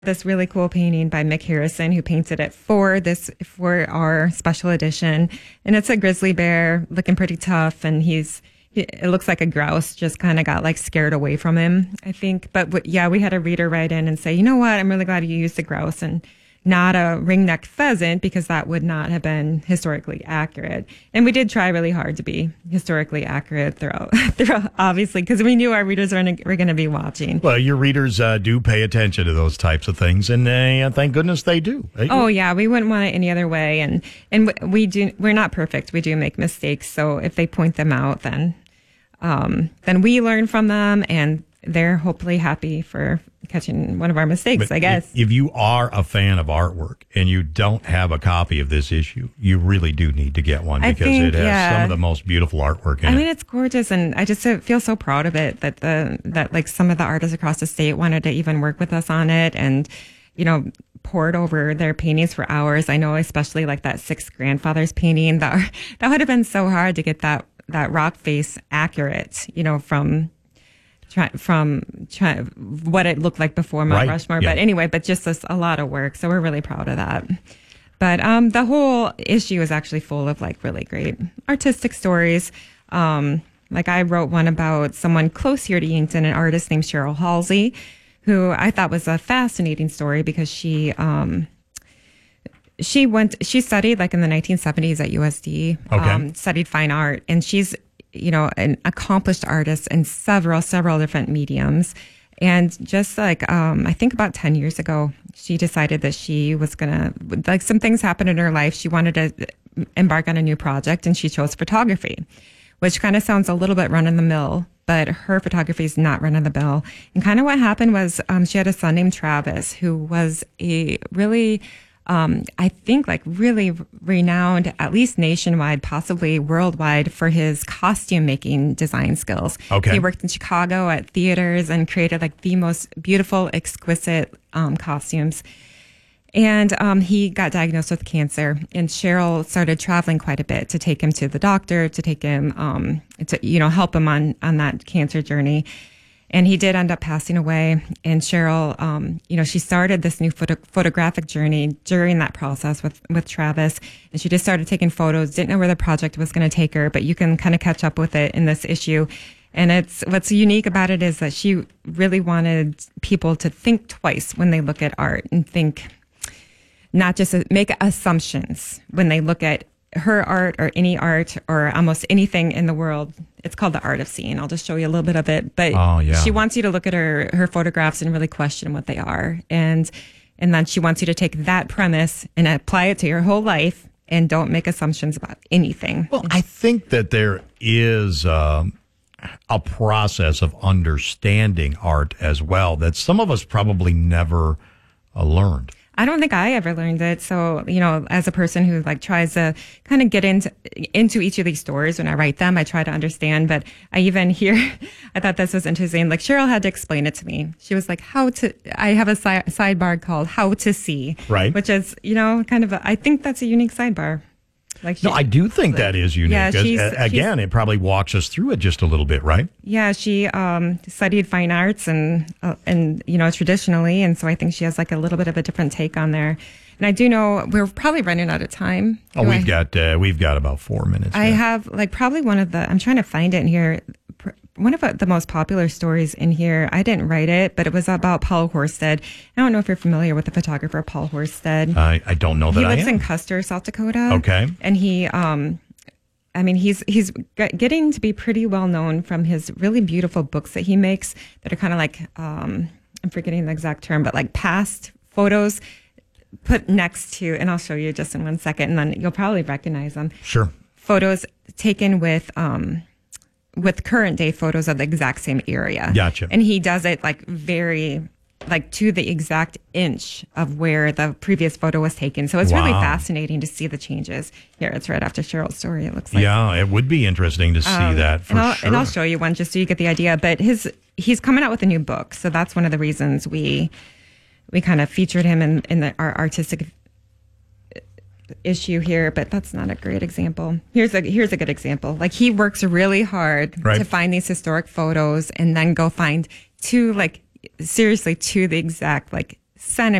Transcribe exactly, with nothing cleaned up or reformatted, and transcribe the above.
This really cool painting by Mick Harrison, who painted it for this for our special edition, and it's a grizzly bear looking pretty tough, and he's he, it looks like a grouse just kind of got like scared away from him, I think. But w- yeah, we had a reader write in and say, you know what, I'm really glad you used the grouse and not a ring-necked pheasant, because that would not have been historically accurate. And we did try really hard to be historically accurate throughout, throughout obviously, because we knew our readers were, were going to be watching. Well, your readers uh, do pay attention to those types of things, and uh, thank goodness they do. Oh yeah, we wouldn't want it any other way, and and we do. We're not perfect. We do make mistakes. So if they point them out, then um, then we learn from them, and they're hopefully happy for catching one of our mistakes, but I guess. If you are a fan of artwork and you don't have a copy of this issue, you really do need to get one, because think, it has yeah. some of the most beautiful artwork in I it. mean, it's gorgeous, and I just feel so proud of it that the that like some of the artists across the state wanted to even work with us on it, and you know, poured over their paintings for hours. I know, especially like that Six Grandfathers painting, that that would have been so hard to get that that rock face accurate, you know, from. Try, from try, what it looked like before Mount Right. Rushmore. Yeah. But anyway, but just a, a lot of work. So we're really proud of that. But um, the whole issue is actually full of like really great artistic stories. Um, like I wrote one about someone close here to Yankton, an artist named Cheryl Halsey, who I thought was a fascinating story because she um, she went she studied like in the nineteen seventies at U S D, Okay. um, studied fine art, and she's you know, an accomplished artist in several, several different mediums. And just like, um, I think about ten years ago, she decided that she was going to, like some things happened in her life. She wanted to embark on a new project, and she chose photography, which kind of sounds a little bit run of the mill, but her photography is not run of the mill. And kind of what happened was um, she had a son named Travis, who was a really, Um, I think like really renowned, at least nationwide, possibly worldwide, for his costume making design skills. Okay. He worked in Chicago at theaters and created like the most beautiful, exquisite um, costumes. And um, he got diagnosed with cancer, and Cheryl started traveling quite a bit to take him to the doctor, to take him, um, to, you know, help him on, on that cancer journey. And he did end up passing away. And Cheryl, um, you know, she started this new photo- photographic journey during that process with, with Travis. And she just started taking photos, didn't know where the project was going to take her, but you can kind of catch up with it in this issue. And it's what's unique about it is that she really wanted people to think twice when they look at art, and think, not just make assumptions when they look at her art or any art or almost anything in the world. It's called The Art of Seeing. I'll just show you a little bit of it. But oh, yeah. she wants you to look at her, her photographs and really question what they are. And and then she wants you to take that premise and apply it to your whole life, and don't make assumptions about anything. Well, I think that there is um, a process of understanding art as well that some of us probably never uh, learned. I don't think I ever learned it. So, you know, as a person who like tries to kind of get into into each of these stories when I write them, I try to understand. But I even hear, I thought this was interesting. Like Cheryl had to explain it to me. She was like, how to, I have a si- sidebar called How to See. Right. Which is, you know, kind of, a, I think that's a unique sidebar. Like she, No, I do think that is unique. Yeah, As- she's- a- Again, it probably walks us through it just a little bit, right? Yeah, she um, studied fine arts and uh, and you know traditionally, and so I think she has like a little bit of a different take on there. And I do know we're probably running out of time. Oh, Do we've I, got uh, we've got about four minutes. I now. have like probably one of the. I'm trying to find it in here. pr- One of the most popular stories in here. I didn't write it, but it was about Paul Horsted. I don't know if you're familiar with the photographer Paul Horsted. I, I don't know that He I lives am. in Custer, South Dakota. Okay. And he, um, I mean, he's he's g- getting to be pretty well known from his really beautiful books that he makes that are kind of like, um, I'm forgetting the exact term, but like past photos put next to, and I'll show you just in one second, and then you'll probably recognize them. Sure. Photos taken with, um, with current day photos of the exact same area. Gotcha. And he does it like very, like to the exact inch of where the previous photo was taken. So it's really Wow. fascinating to see the changes. Here, it's right after Cheryl's story, it looks like. Yeah, it would be interesting to see Um, that for and I'll, sure. And I'll show you one just so you get the idea. But his he's coming out with a new book. So that's one of the reasons we we kind of featured him in, in the, our artistic issue here, but that's not a great example. Here's a here's a good example. Like he works really hard Right. to find these historic photos and then go find two like seriously to the exact like centimeters.